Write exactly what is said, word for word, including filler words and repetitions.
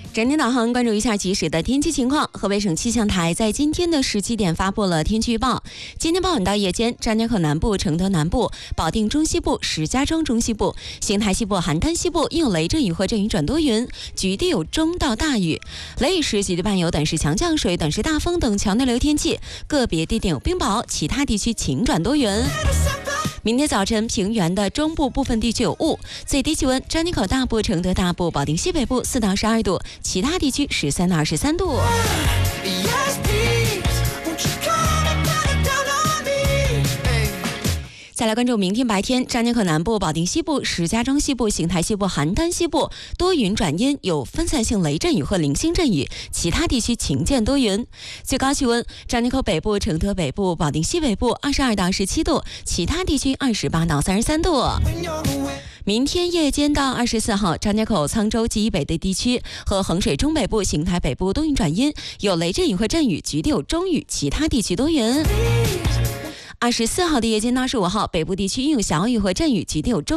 整点导航，关注一下即时的天气情况。河北省气象台在今天的十七点发布了天气预报。今天傍晚到夜间，张家口南部、承德南部、保定中西部、石家庄中西部、邢台西部、邯郸西部应有雷阵雨或阵雨转多云，局地有中到大雨。雷雨时局地伴有短时强降水、短时大风等强对流天气，个别地点有冰雹，其他地区晴转多云。明天早晨，平原的中部部分地区有雾，最低气温：张家口大部、承德大部、保定西北部四到十二度，其他地区十三到二十三度。再来关注明天白天，张家口南部、保定西部、石家庄西部、邢台西部、邯郸西部多云转阴，有分散性雷阵雨或零星阵雨，其他地区晴间多云。最高气温：张家口北部、承德北部、保定西北部二十二到十七度，其他地区二十八到三十三度。明天夜间到二十四号，张家口、沧州及以北的地区和衡水中北部、邢台北部多云转阴，有雷阵雨或阵雨，局地有中雨，其他地区多云。二十四号的夜间到二十五号，北部地区应有小雨或阵雨，局地有中